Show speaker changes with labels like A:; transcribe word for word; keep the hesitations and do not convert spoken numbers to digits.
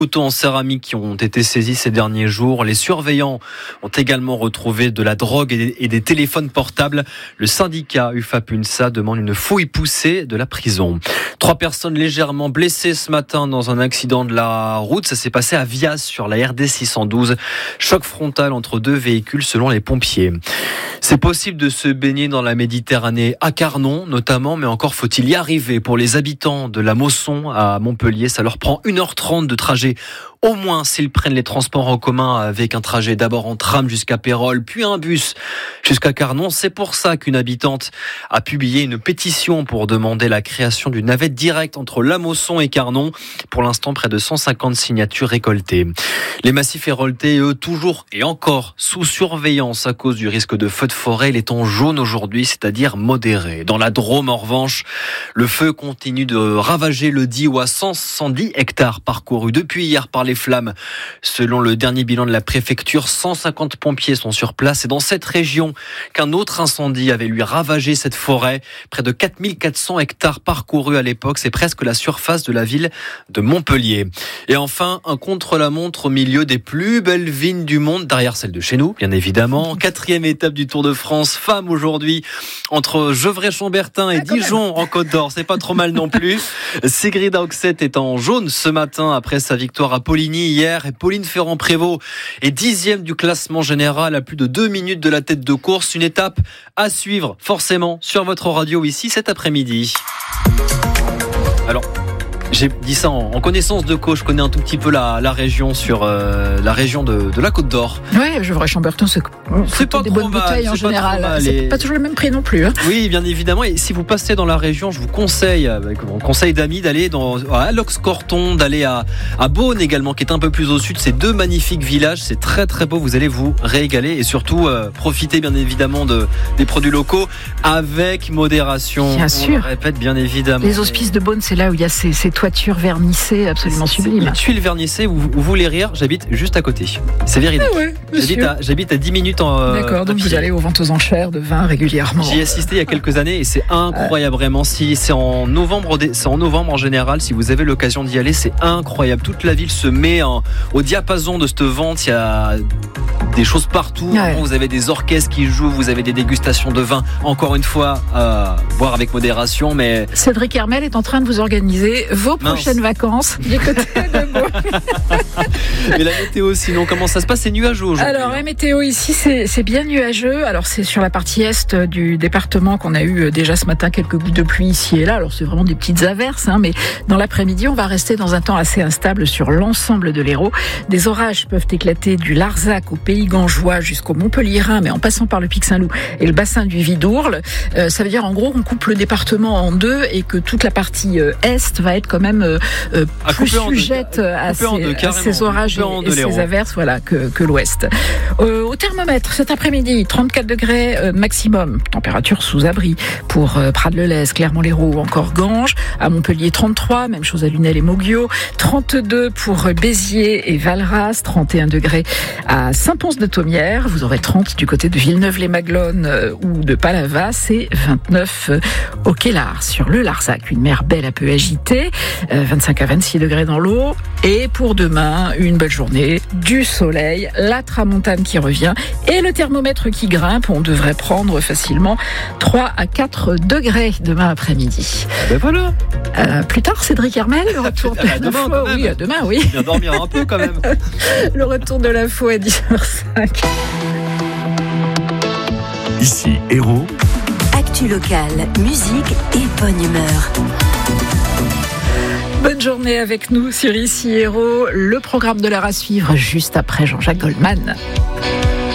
A: Couteaux en céramique qui ont été saisis ces derniers jours. Les surveillants ont également retrouvé de la drogue et des téléphones portables. Le syndicat U F A P UNSA demande une fouille poussée de la prison. Trois personnes légèrement blessées ce matin dans un accident de la route. Ça s'est passé à Vias sur la R D six cent douze. Choc frontal entre deux véhicules selon les pompiers. C'est possible de se baigner dans la Méditerranée à Carnon notamment, mais encore faut-il y arriver. Pour les habitants de la Mosson à Montpellier, ça leur prend une heure trente de trajet. Au moins s'ils prennent les transports en commun avec un trajet d'abord en tram jusqu'à Pérols, puis un bus jusqu'à Carnon. C'est pour ça qu'une habitante a publié une pétition pour demander la création d'une navette directe entre la Mosson et Carnon. Pour l'instant, près de cent cinquante signatures récoltées. Les massifs héroltais, eux, toujours et encore sous surveillance à cause du risque de feu de forêt. Il est en jaune aujourd'hui, c'est-à-dire modéré. Dans la Drôme, en revanche, le feu continue de ravager le Diois. cent dix hectares parcourus depuis hier par les flammes. Selon le dernier bilan de la préfecture, cent cinquante pompiers sont sur place. C'est dans cette région qu'un autre incendie avait lui ravagé cette forêt. Près de quatre mille quatre cents hectares parcourus à l'époque. C'est presque la surface de la ville de Montpellier. Et enfin, un contre-la-montre au milieu des plus belles vignes du monde, derrière celle de chez nous, bien évidemment. Quatrième étape du Tour de France, femme aujourd'hui, entre Gevrey-Chambertin et Dijon en Côte d'Or. C'est pas trop mal non plus. Sigrid Auxet est en jaune ce matin après sa victoire à Poligny hier, et Pauline Ferrand-Prévot est dixième du classement général à plus de deux minutes de la tête de course. Une étape à suivre forcément sur votre radio ici cet après-midi. Alors, j'ai dit ça en, en connaissance de cause. Je connais un tout petit peu la, la région sur euh, la région de, de la Côte d'Or.
B: Oui, Gevrey-Chambertin, c'est,
A: c'est pas
B: des
A: trop
B: bonnes
A: mal,
B: bouteilles en
A: c'est
B: général.
A: Pas
B: c'est
A: et...
B: pas toujours le même prix non plus. Hein.
A: Oui, bien évidemment. Et si vous passez dans la région, je vous conseille, avec mon conseil d'amis, d'aller dans, à Alox-Corton, d'aller à, à Beaune également, qui est un peu plus au sud. C'est deux magnifiques villages. C'est très très beau. Vous allez vous régaler et surtout euh, profiter bien évidemment de, des produits locaux avec modération.
B: Bien
A: On
B: sûr.
A: le répète bien évidemment.
B: Les hospices de Beaune, c'est là où il y a ces, ces toitures vernissées absolument sublimes.
A: Les tuiles vernissées, vous, vous voulez rire, j'habite juste à côté. C'est véridique.
B: Ah ouais,
A: j'habite, à, j'habite à dix minutes en. Euh,
B: D'accord, donc vous allez aux ventes aux enchères de vin régulièrement.
A: J'y ai assisté il y a quelques années et c'est incroyable, vraiment. Si c'est en novembre, c'est en novembre en général. Si vous avez l'occasion d'y aller, c'est incroyable. Toute la ville se met en, au diapason de cette vente. Il y a des choses partout.
B: Ouais.
A: Vous avez des orchestres qui jouent, vous avez des dégustations de vin. Encore une fois, à boire avec modération, mais.
B: Cédric Hermel est en train de vous organiser vos prochaines Mince. vacances du côté de Beaune.
A: Mais la météo, sinon, comment ça se passe? C'est nuageux aujourd'hui.
B: Alors, la météo ici, c'est, c'est bien nuageux. Alors, c'est sur la partie est du département qu'on a eu déjà ce matin quelques gouttes de pluie ici et là. Alors, c'est vraiment des petites averses, hein, mais dans l'après-midi, on va rester dans un temps assez instable sur l'ensemble de l'Hérault. Des orages peuvent éclater du Larzac au Pays Gangeois jusqu'au Montpelliérain, mais en passant par le Pic Saint-Loup et le bassin du Vidourle. Euh, ça veut dire, en gros, qu'on coupe le département en deux et que toute la partie euh, est va être quand même euh, euh, plus sujette deux, à, ces, deux, à ces orages et, et ces averses, voilà, que, que l'ouest. Euh, au thermomètre, cet après-midi, trente-quatre degrés euh, maximum, température sous abri pour euh, Prades-le-Lez, Clermont-Lérault ou encore Ganges. À Montpellier, trente-trois, même chose à Lunel et Moguio. trente-deux pour Béziers et Valras, trente et un degrés à Saint-Pons-de-Thomières. Vous aurez trente du côté de Villeneuve-les-Maglones euh, ou de Palavas et vingt-neuf euh, au Quélard. Sur le Larzac, une mer belle un peu agitée, euh, vingt-cinq à vingt-six degrés dans l'eau. Et pour demain, une belle journée, du soleil, la tramontane qui revient et le thermomètre qui grimpe. On devrait prendre facilement trois à quatre degrés demain après-midi.
A: Ben voilà.
B: Euh, plus tard, Cédric Hermel, le retour de
A: demain,
B: l'info. Oui, demain, oui.
A: Bien dormir un peu quand même.
B: Le retour de l'info à dix heures cinq.
C: Ici, Hérault.
D: Actu locale, musique et bonne humeur.
B: Bonne journée avec nous sur Ici Hérault. Le programme de l'heure à suivre juste après Jean-Jacques Goldman.